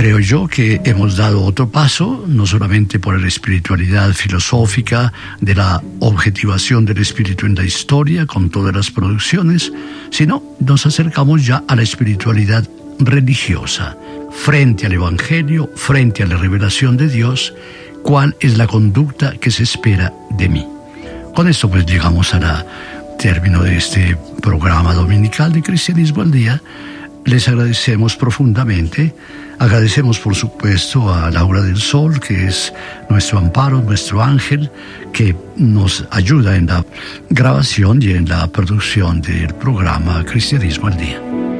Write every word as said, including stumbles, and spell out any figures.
Creo yo que hemos dado otro paso, no solamente por la espiritualidad filosófica, de la objetivación del espíritu en la historia, con todas las producciones, sino nos acercamos ya a la espiritualidad religiosa, frente al Evangelio, frente a la revelación de Dios, cuál es la conducta que se espera de mí. Con esto pues llegamos al término de este programa dominical de Cristianismo al Día. Les agradecemos profundamente. Agradecemos, por supuesto, a Laura del Sol, que es nuestro amparo, nuestro ángel, que nos ayuda en la grabación y en la producción del programa Cristianismo al Día.